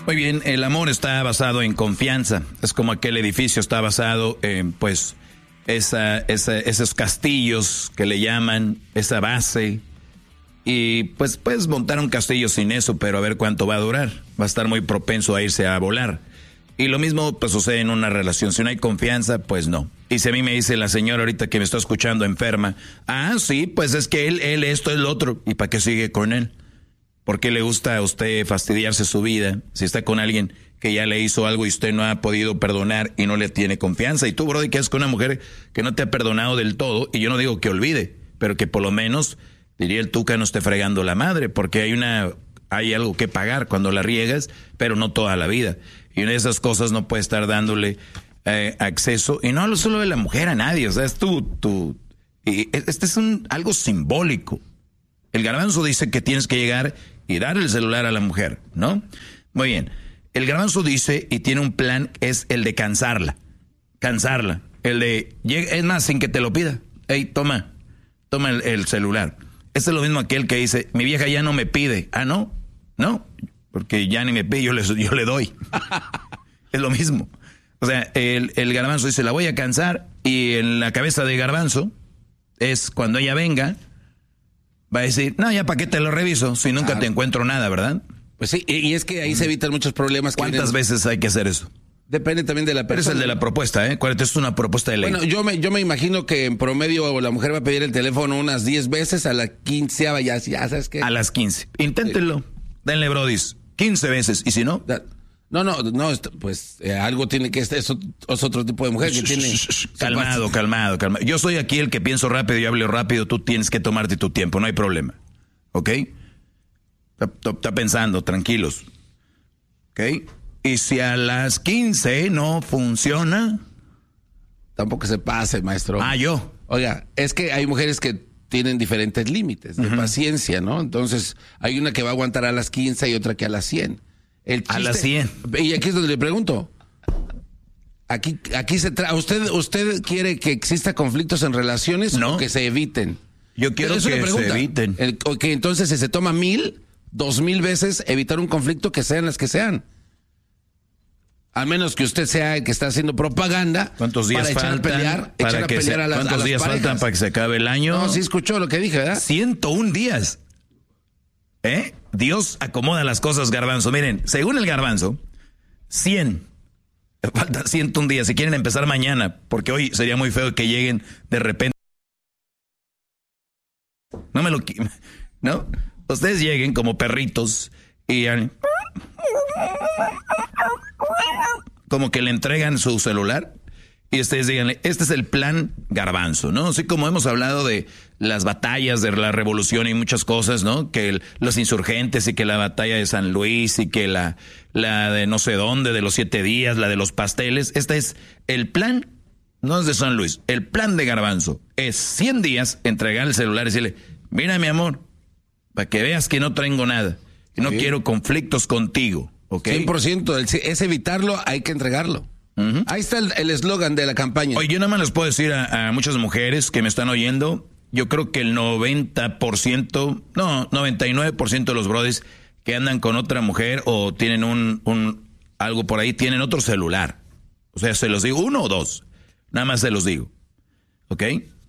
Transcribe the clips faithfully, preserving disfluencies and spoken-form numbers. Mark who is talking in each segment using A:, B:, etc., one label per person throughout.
A: Muy bien, el amor está basado en confianza. Es como aquel edificio está basado en, pues, esa, esa, esos castillos que le llaman, esa base. Y pues puedes montar un castillo sin eso, pero a ver cuánto va a durar. Va a estar muy propenso a irse a volar. Y lo mismo pues sucede en una relación. Si no hay confianza, pues no. Y si a mí me dice la señora ahorita que me está escuchando enferma, ah, sí, pues es que él, él, esto, el otro. ¿Y para qué sigue con él? ¿Por qué le gusta a usted fastidiarse su vida si está con alguien que ya le hizo algo y usted no ha podido perdonar y no le tiene confianza? Y tú, brody, que es con una mujer que no te ha perdonado del todo, y yo no digo que olvide, pero que por lo menos, diría el Tuca, no esté fregando la madre, porque hay una, hay algo que pagar cuando la riegas, pero no toda la vida. Y una de esas cosas no puede estar dándole eh, acceso, y no hablo solo de la mujer a nadie, o sea, es tú, tú, y este es un, algo simbólico. El Garbanzo dice que tienes que llegar y dar el celular a la mujer, ¿no? Muy bien. El Garbanzo dice y tiene un plan, es el de cansarla. Cansarla. El de, es más, sin que te lo pida. Ey, toma, toma el, el celular. Este es lo mismo aquel que dice, mi vieja ya no me pide. Ah, ¿no? No, porque ya ni me pide, yo le, yo le doy. Es lo mismo. O sea, el, el Garbanzo dice, la voy a cansar, y en la cabeza de Garbanzo es cuando ella venga, va a decir, no, ya para qué te lo reviso si nunca ah. te encuentro nada, ¿verdad?
B: Pues sí, y es que ahí se evitan muchos problemas.
A: ¿Cuántas
B: vienen...
A: veces hay que hacer eso?
B: Depende también de la persona.
A: Pero es el de la propuesta, ¿eh? Esto es una propuesta de ley.
B: Bueno, yo me, yo me imagino que en promedio la mujer va a pedir el teléfono unas diez veces, a la quinceava ya, ya ¿sabes qué?
A: A las quince. Inténtenlo. Sí. Denle brodis. quince veces. ¿Y si no?
B: Da... No, no, no, pues eh, algo tiene que... Eso es otro tipo de mujer que tiene...
A: Calmado, calmado, calmado. Yo soy aquí el que pienso rápido y hablo rápido. Tú tienes que tomarte tu tiempo, no hay problema. ¿Ok? Está, está pensando, tranquilos. ¿Ok? Y si a las quince no funciona...
B: Tampoco se pase, maestro.
A: Ah, yo.
B: Oiga, es que hay mujeres que tienen diferentes límites de uh-huh. paciencia, ¿no? Entonces, hay una que va a aguantar a las quince y otra que a las cien. El chiste,
A: a las cien.
B: Y aquí es donde le pregunto. Aquí, aquí se tra ¿Usted, usted quiere que exista conflictos en relaciones
A: no.
B: o que se eviten?
A: Yo quiero que se eviten.
B: El, que entonces si se toma mil, dos mil veces evitar un conflicto, que sean las que sean. A menos que usted sea el que está haciendo propaganda.
A: ¿Cuántos días
B: para
A: faltan?
B: Echar a pelear,
A: para
B: echar a
A: que
B: pelear
A: se,
B: a las,
A: ¿Cuántos
B: a las
A: días
B: parejas?
A: faltan para que se acabe el año?
B: No, sí escuchó lo que dije, ¿verdad?
A: ciento un días. ¿Eh? Dios acomoda las cosas, Garbanzo. Miren, según el Garbanzo, cien. Faltan ciento un días. Si quieren empezar mañana, porque hoy sería muy feo que lleguen de repente. No me lo... ¿No? Ustedes lleguen como perritos y... como que le entregan su celular y ustedes díganle, este es el plan Garbanzo, ¿no? Así como hemos hablado de las batallas de la revolución y muchas cosas, ¿no? Que el, los insurgentes y que la batalla de San Luis y que la, la de no sé dónde, de los siete días, la de los pasteles. Este es el plan, no es de San Luis, el plan de Garbanzo. Es cien días entregar el celular y decirle, mira mi amor, para que veas que no tengo nada, que no sí. quiero conflictos contigo. Okay.
B: cien por ciento, es evitarlo, hay que entregarlo. Uh-huh. Ahí está el eslogan de la campaña.
A: Oye, yo nada más les puedo decir a, a muchas mujeres que me están oyendo, yo creo que el noventa por ciento, no, noventa y nueve por ciento de los brodis que andan con otra mujer o tienen un, un algo por ahí, tienen otro celular. O sea, se los digo, uno o dos, nada más se los digo. ¿Ok?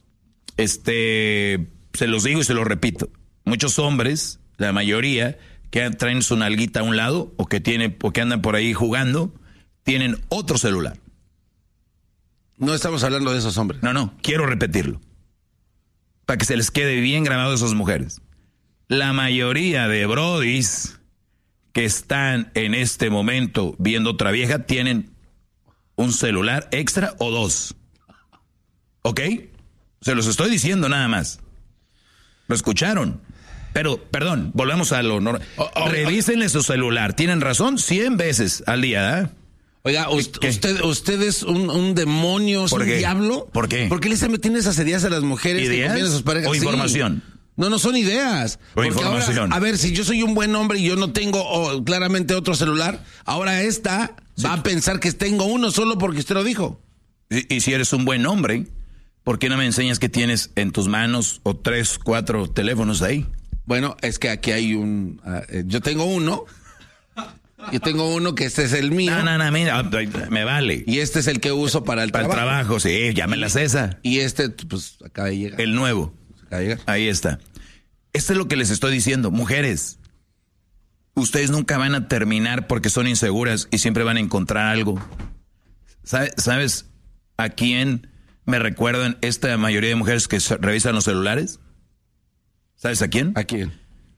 A: Este, se los digo y se los repito. Muchos hombres, la mayoría... que traen su nalguita a un lado o que tienen o que andan por ahí jugando, tienen otro celular.
B: No estamos hablando de esos hombres.
A: No, no, quiero repetirlo. Para que se les quede bien grabado a esas mujeres. La mayoría de brodis que están en este momento viendo otra vieja tienen un celular extra o dos. ¿Ok? Se los estoy diciendo nada más. ¿Lo escucharon? Pero, perdón, volvamos a lo normal. Oh, oh, Revísenle su celular. Tienen razón, cien veces al día, ¿eh?
B: Oiga, usted, usted, usted es un, un demonio, es un
A: qué?
B: diablo.
A: ¿Por qué?
B: ¿Por qué le está metiendo esas ideas a las mujeres?
A: ¿Ideas?
B: Que a sus parejas?
A: ¿O información?
B: Sí. No, no son ideas.
A: O información.
B: Ahora, a ver, si yo soy un buen hombre y yo no tengo oh, claramente otro celular, ahora esta sí. va a pensar que tengo uno solo porque usted lo dijo.
A: Y, y si eres un buen hombre, ¿por qué no me enseñas que tienes en tus manos o tres, cuatro teléfonos ahí?
B: Bueno, es que aquí hay un... Uh, yo tengo uno Yo tengo uno que este es el mío.
A: No, no, no, mira, me vale.
B: Y este es el que uso para el
A: para
B: trabajo.
A: Para el trabajo, sí, ya me la cesa.
B: Y este, pues, acaba de llegar.
A: El nuevo.
B: Acaba de llegar.
A: Ahí está. Esto es lo que les estoy diciendo. Mujeres, ustedes nunca van a terminar porque son inseguras y siempre van a encontrar algo. ¿Sabes, ¿Sabes a quién me recuerdan esta mayoría de mujeres que revisan los celulares? ¿Sabes a quién?
B: ¿A quién?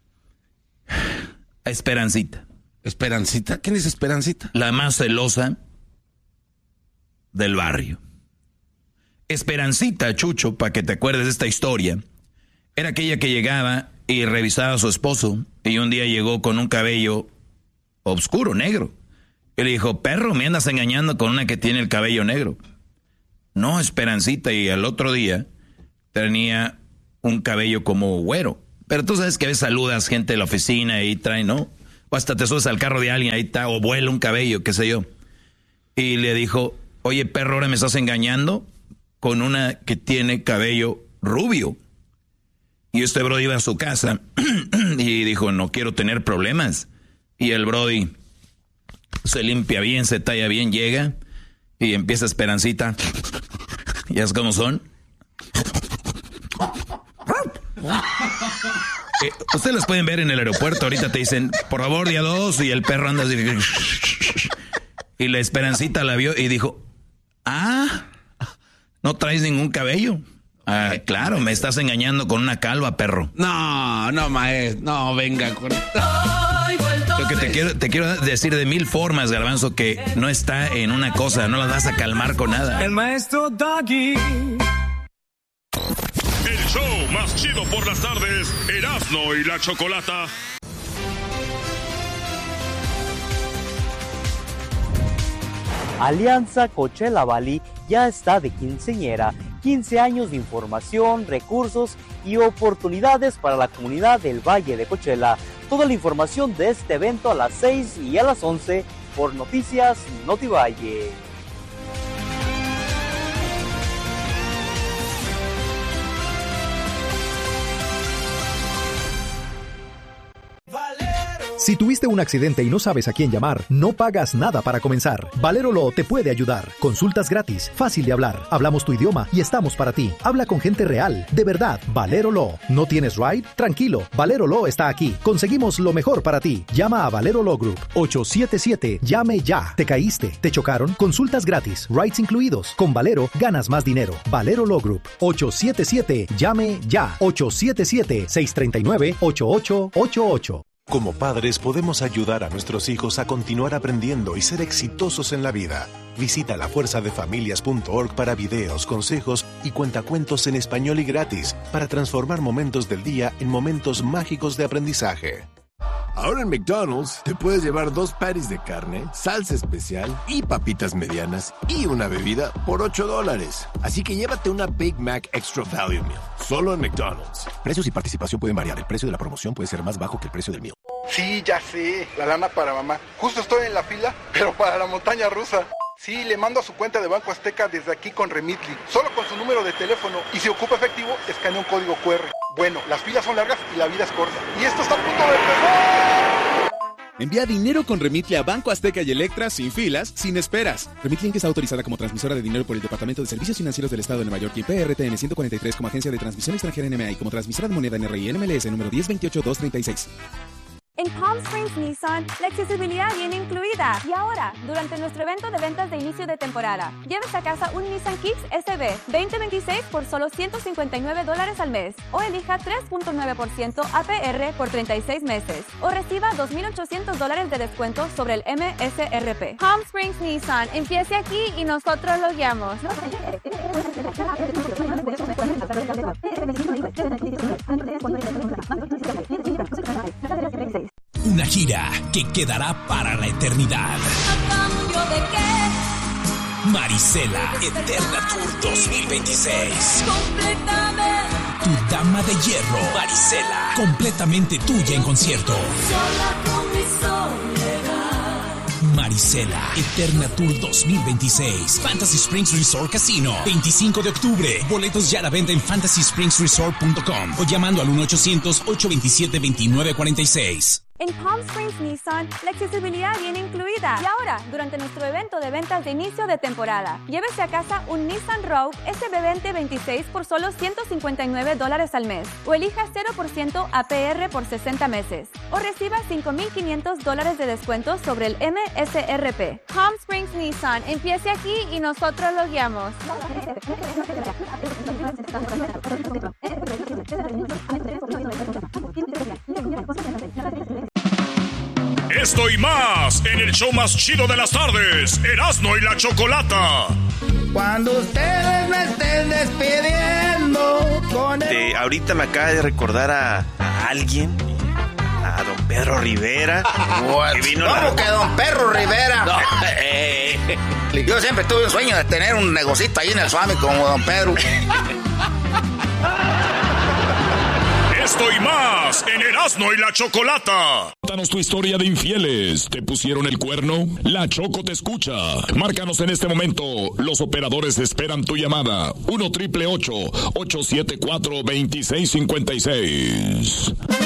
A: A Esperancita.
B: ¿Esperancita? ¿Quién es Esperancita?
A: La más celosa del barrio. Esperancita, Chucho, para que te acuerdes de esta historia, era aquella que llegaba y revisaba a su esposo y un día llegó con un cabello oscuro, negro. Y le dijo, perro, me andas engañando con una que tiene el cabello negro. No, Esperancita, y al otro día tenía un cabello como güero. Pero tú sabes que a veces saludas gente de la oficina y trae, ¿no? O hasta te subes al carro de alguien, ahí está, o vuela un cabello, qué sé yo. Y le dijo, oye, perro, ahora me estás engañando con una que tiene cabello rubio. Y este brody iba a su casa y dijo, no quiero tener problemas. Y el brody se limpia bien, se talla bien, llega y empieza Esperancita. ¿Ya es como son? Eh, ustedes los pueden ver en el aeropuerto. Ahorita te dicen, por favor, día dos. Y el perro anda así. Y la Esperancita la vio y dijo, ah, ¿no traes ningún cabello? Ah, claro, me estás engañando con una calva, perro.
B: No, no, maestro, no, venga con...
A: Lo que te quiero, te quiero decir de mil formas, Garbanzo, que no está en una cosa, no la vas a calmar con nada.
C: El maestro Doggy.
D: El show más chido por las tardes, Erasmo y la Chocolata.
E: Alianza Coachella Valley ya está de quinceañera. quince años de información, recursos y oportunidades para la comunidad del Valle de Coachella. Toda la información de este evento a las seis y a las once por Noticias Notivalle.
F: Si tuviste un accidente y no sabes a quién llamar, no pagas nada para comenzar. Valero Law te puede ayudar. Consultas gratis, fácil de hablar. Hablamos tu idioma y estamos para ti. Habla con gente real, de verdad. Valero Law. ¿No tienes ride? Tranquilo. Valero Law está aquí. Conseguimos lo mejor para ti. Llama a Valero Law Group. ocho siete siete, llame ya. ¿Te caíste? ¿Te chocaron? Consultas gratis, rides incluidos. Con Valero ganas más dinero. Valero Law Group. ocho siete siete, llame ya. ocho siete siete, seis tres nueve, ocho ocho ocho ocho.
G: Como padres podemos ayudar a nuestros hijos a continuar aprendiendo y ser exitosos en la vida. Visita la fuerza de familias punto org para videos, consejos y cuentacuentos en español y gratis para transformar momentos del día en momentos mágicos de aprendizaje.
H: Ahora en McDonald's te puedes llevar dos patties de carne, salsa especial y papitas medianas y una bebida por ocho dólares. Así que llévate una Big Mac Extra Value Meal, solo en McDonald's. Precios y participación pueden variar. El precio de la promoción puede ser más bajo que el precio del meal.
I: Sí, ya sé, la lana para mamá. Justo estoy en la fila, pero para la montaña rusa. Sí, le mando a su cuenta de Banco Azteca desde aquí con Remitly, solo con su número de teléfono, y si ocupa efectivo, escanea un código cu erre. Bueno, las filas son largas y la vida es corta. Y esto está a punto de empezar.
J: Envía dinero con Remitly a Banco Azteca y Electra sin filas, sin esperas. Remitly Inc está autorizada como transmisora de dinero por el Departamento de Servicios Financieros del Estado de Nueva York y P R T N ciento cuarenta y tres como agencia de transmisión extranjera N M A y como transmisora de moneda N R I N M L S número diez veintiocho dos treinta y seis.
K: En Palm Springs Nissan, la accesibilidad viene incluida. Y ahora, durante nuestro evento de ventas de inicio de temporada, lleves a casa un Nissan Kicks S V veinte veintiséis por solo ciento cincuenta y nueve dólares al mes. O elija tres punto nueve por ciento A P R por treinta y seis meses. O reciba dos mil ochocientos dólares de descuento sobre el M S R P. Palm Springs Nissan, empiece aquí y nosotros lo guiamos.
L: Una gira que quedará para la eternidad.
M: ¿A cambio de qué?
L: Marisela Eterna Tour dos mil veintiséis.
M: Completamente.
L: Tu dama de hierro, Marisela, completamente tuya en concierto.
M: Sola con mi soledad.
L: Marisela Eterna Tour dos mil veintiséis. Fantasy Springs Resort Casino. veinticinco de octubre. Boletos ya a la venta en fantasy springs resort punto com o llamando al uno ochocientos, ocho dos siete, dos nueve cuatro seis.
K: En Palm Springs Nissan, la accesibilidad viene incluida. Y ahora, durante nuestro evento de ventas de inicio de temporada, llévese a casa un Nissan Rogue S B veinte veintiséis por solo ciento cincuenta y nueve dólares al mes. O elija cero por ciento A P R por sesenta meses. O reciba cinco mil quinientos dólares de descuento sobre el M S R P. Palm Springs Nissan, empiece aquí y nosotros lo guiamos.
D: Esto y más en el show más chido de las tardes, Erasmo y la Chocolata.
C: Cuando ustedes me estén despidiendo con el...
N: De, ahorita me acaba de recordar a, a alguien, a don Pedro Rivera.
C: Que vino ¿Cómo la... que don Pedro Rivera? No, eh, yo siempre tuve un sueño de tener un negocito ahí en el Suami como don Pedro.
D: Esto y más en Erasmo y la Chocolata.
O: Cuéntanos tu historia de infieles. ¿Te pusieron el cuerno? La Choco te escucha. Márcanos en este momento. Los operadores esperan tu llamada. uno triple ocho, ocho siete cuatro, dos seis cinco seis.